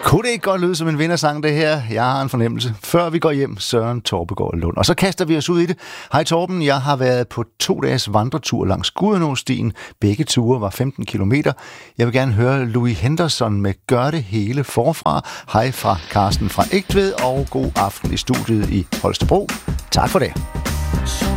Kunne det ikke godt lyde som en vindersang, det her? Jeg har en fornemmelse. Før vi går hjem, Søren Torpegaard Lund. Og så kaster vi os ud i det. Hej Torben, jeg har været på 2 dages vandretur langs Gudenåstien. Begge ture var 15 kilometer. Jeg vil gerne høre Louis Henderson med Gør det hele forfra. Hej fra Carsten fra Egtved, og god aften i studiet i Holstebro. Tak for det.